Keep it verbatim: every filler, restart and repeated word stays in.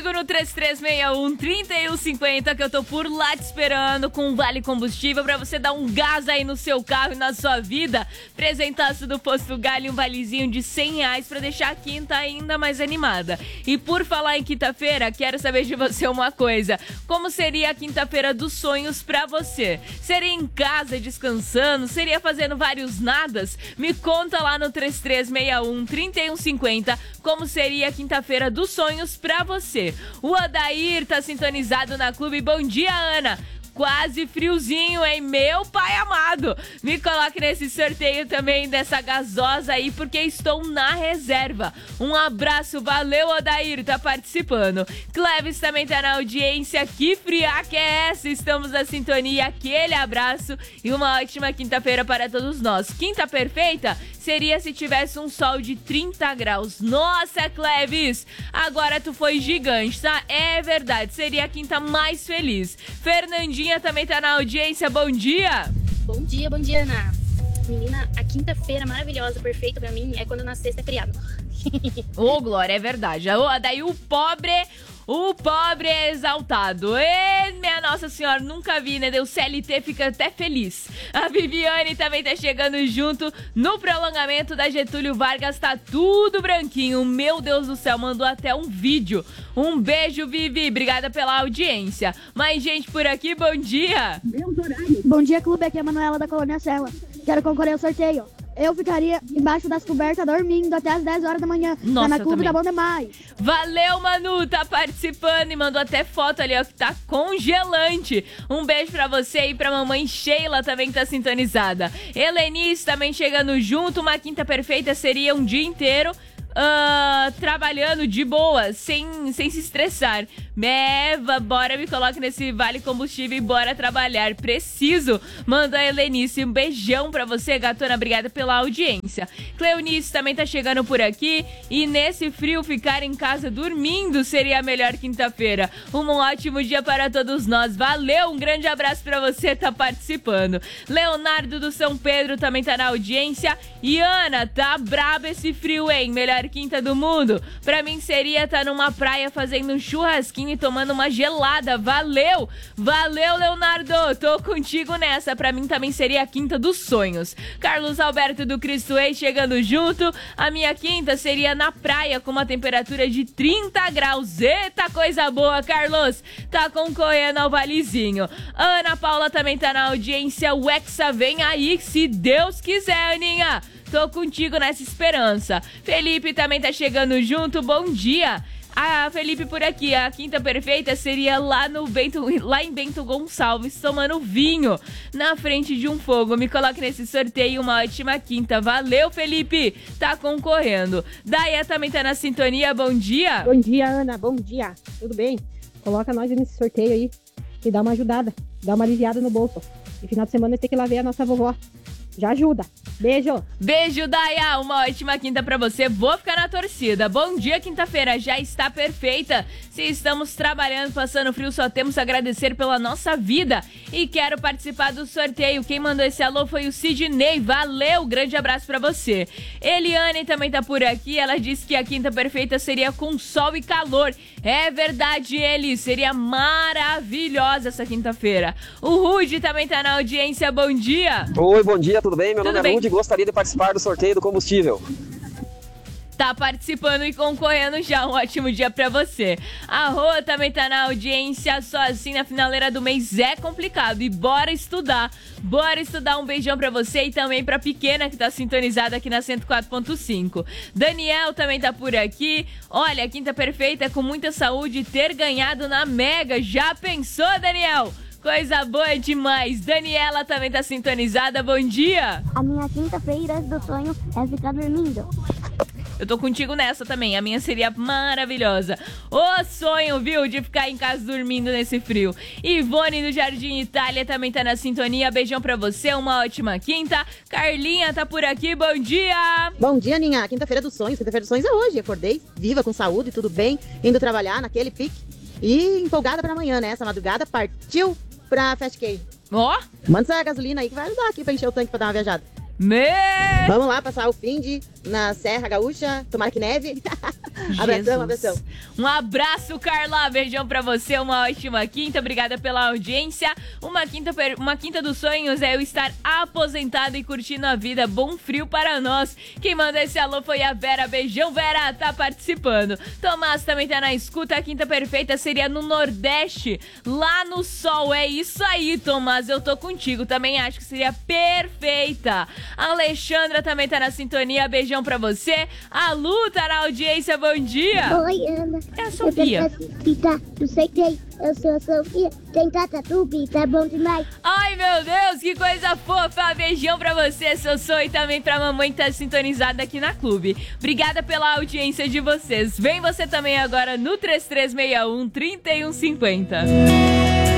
No três três seis um, três um cinco zero que eu tô por lá te esperando com um vale combustível pra você dar um gás aí no seu carro e na sua vida. Presentaço do Posto Galho, um valezinho de cem reais pra deixar a quinta ainda mais animada. E por falar em quinta-feira, quero saber de você uma coisa. Como seria a quinta-feira dos sonhos pra você? Seria em casa descansando? Seria fazendo vários nadas? Me conta lá no três três seis um, três um cinco zero como seria a quinta-feira dos sonhos pra você. O Odair tá sintonizado na Clube. Bom dia, Ana. Quase friozinho, hein? Meu pai amado. Me coloque nesse sorteio também dessa gasosa aí, porque estou na reserva. Um abraço, valeu, Odair, tá participando. Cleves também tá na audiência. Que friaca é essa? Estamos na sintonia. Aquele abraço e uma ótima quinta-feira para todos nós. Quinta perfeita seria se tivesse um sol de trinta graus. Nossa, Cleves, agora tu foi gigante, tá? É verdade, seria a quinta mais feliz. Fernandinha também tá na audiência, bom dia! Bom dia, bom dia, Ana. Menina, a quinta-feira maravilhosa, perfeita pra mim, é quando na sexta é feriado. Ô, oh, Glória, é verdade. Oh, daí o pobre... O pobre é exaltado. E, minha Nossa Senhora, nunca vi, né? O C L T fica até feliz. A Viviane também tá chegando junto no prolongamento da Getúlio Vargas. Tá tudo branquinho. Meu Deus do céu, mandou até um vídeo. Um beijo, Vivi. Obrigada pela audiência. Mais gente por aqui, bom dia. Bom dia, clube. Aqui é a Manuela da Colônia Sela. Quero concorrer ao sorteio. Eu ficaria embaixo das cobertas dormindo até as dez horas da manhã. Nossa, tá na clube, tá bom demais. Valeu, Manu, tá participando e mandou até foto ali, ó, que tá congelante. Um beijo pra você e pra mamãe Sheila também que tá sintonizada. Helenice também chegando junto. Uma quinta perfeita seria um dia inteiro Uh, trabalhando de boa, sem, sem se estressar. Meva, bora, me coloque nesse vale combustível e bora trabalhar. Preciso. Manda a Helenice um beijão pra você, gatona. Obrigada pela audiência. Cleonice também tá chegando por aqui. E nesse frio, ficar em casa dormindo seria a melhor quinta-feira. Um ótimo dia para todos nós. Valeu, um grande abraço pra você, tá participando. Leonardo do São Pedro também tá na audiência. E Ana, tá brabo esse frio, hein? Melhor quinta do mundo. Pra mim seria estar numa praia fazendo um churrasquinho e tomando uma gelada. Valeu! Valeu, Leonardo! Tô contigo nessa. Pra mim também seria a quinta dos sonhos. Carlos Alberto do Cristo Ei chegando junto. A minha quinta seria na praia com uma temperatura de trinta graus. Eita, coisa boa, Carlos! Tá concorrendo ao valezinho. Ana Paula também tá na audiência. O Hexa vem aí, se Deus quiser, Aninha. Tô contigo nessa esperança. Felipe também tá chegando junto. Bom dia. Ah, Felipe por aqui. A quinta perfeita seria lá no Bento, lá em Bento Gonçalves, tomando vinho na frente de um fogo. Me coloque nesse sorteio. Uma ótima quinta. Valeu, Felipe. Tá concorrendo. Daia também tá na sintonia. Bom dia. Bom dia, Ana. Bom dia. Tudo bem? Coloca nós nesse sorteio aí e dá uma ajudada. Dá uma aliviada no bolso. E final de semana tem que ir lá ver a nossa vovó. Já ajuda. Beijo. Beijo, Daya. Uma ótima quinta pra você. Vou ficar na torcida. Bom dia, quinta-feira. Já está perfeita. Se estamos trabalhando, passando frio, só temos a agradecer pela nossa vida. E quero participar do sorteio. Quem mandou esse alô foi o Sidney. Valeu. Grande abraço pra você. Eliane também tá por aqui. Ela disse que a quinta perfeita seria com sol e calor. É verdade, ele. Seria maravilhosa essa quinta-feira. O Rude também tá na audiência. Bom dia. Oi, bom dia. Tudo bem? Meu Tudo nome bem. é Rude e gostaria de participar do sorteio do combustível. Tá participando e concorrendo já. Um ótimo dia pra você. A Rô também tá na audiência. Só assim na finaleira do mês é complicado. E bora estudar. Bora estudar. Um beijão pra você e também pra Pequena que tá sintonizada aqui na cento e quatro ponto cinco. Daniel também tá por aqui. Olha, a quinta perfeita é com muita saúde ter ganhado na Mega. Já pensou, Daniel? Coisa boa demais. Daniela também tá sintonizada. Bom dia. A minha quinta-feira do sonho é ficar dormindo. Eu tô contigo nessa também. A minha seria maravilhosa. O sonho, viu, de ficar em casa dormindo nesse frio. Ivone do Jardim Itália também tá na sintonia. Beijão pra você. Uma ótima quinta. Carlinha tá por aqui. Bom dia. Bom dia, Aninha. Quinta-feira dos sonhos. Quinta-feira dos sonhos é hoje. Acordei viva, com saúde, tudo bem. Indo trabalhar naquele pique. E empolgada pra amanhã, né? Essa madrugada partiu pra Fast K. Ó. Manda essa gasolina aí que vai ajudar aqui pra encher o tanque pra dar uma viajada. Meu Vamos lá passar o fim de na Serra Gaúcha, tomara que neve. Abração, abração. Um abraço, Carla. Beijão pra você, uma ótima quinta. Obrigada pela audiência. Uma quinta, uma quinta dos sonhos é eu estar aposentado e curtindo a vida. Bom frio para nós. Quem manda esse alô foi a Vera. Beijão, Vera, tá participando. Tomás também tá na escuta. A quinta perfeita seria no Nordeste, lá no sol. É isso aí, Tomás, eu tô contigo. Também acho que seria perfeita. A Alexandra também tá na sintonia. Beijão pra você. A Lu tá na audiência. Bom dia. Oi, Ana. É a Sofia. Eu sei quem. Eu sou a Sofia. Tem Tatupi, tá bom demais. Ai, meu Deus, que coisa fofa. Beijão pra você, Sossô, e também pra mamãe que tá sintonizada aqui na Clube. Obrigada pela audiência de vocês. Vem você também agora no três três seis um, três um cinco zero.